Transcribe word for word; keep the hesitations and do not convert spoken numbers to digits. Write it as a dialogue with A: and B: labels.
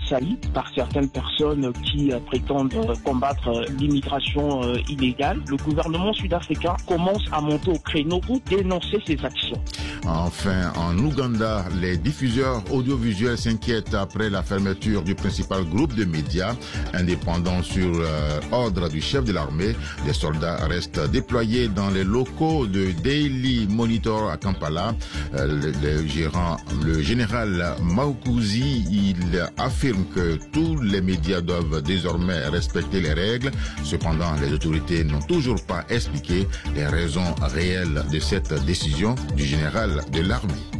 A: assaillis par certaines personnes qui prétendent combattre l'immigration illégale. Le gouvernement sud-africain commence à monter au créneau pour dénoncer ces actions.
B: Enfin, en Ouganda, les diffuseurs audiovisuels s'inquiètent après la fermeture du principal groupe de médias indépendants sur euh, ordre du chef de l'armée. Les soldats restent déployés dans les locaux de Daily Monitor à Kampala. Euh, le, le, gérant, le général Maukouzi, il affirme que tous les médias doivent désormais respecter les règles. Cependant, les autorités n'ont toujours pas expliqué les raisons réelles de cette décision du général de l'armée.